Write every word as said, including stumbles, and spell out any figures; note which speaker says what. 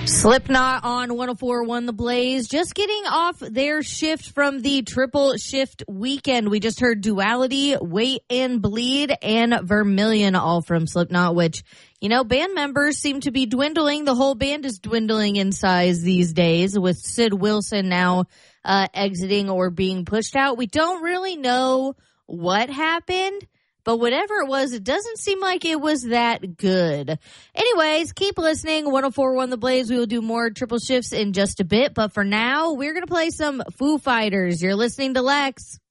Speaker 1: Slipknot on one oh four point one The Blaze, just getting off their shift from the triple shift weekend. We just heard Duality, Wait and Bleed, and Vermilion, all from Slipknot, which, you know, band members seem to be dwindling. The whole band is dwindling in size these days, with Sid Wilson now uh, exiting or being pushed out. We don't really know what happened. But whatever it was, it doesn't seem like it was that good. Anyways, keep listening. one oh four point one The Blaze. We will do more triple shifts in just a bit. But for now, we're going to play some Foo Fighters. You're listening to Lex.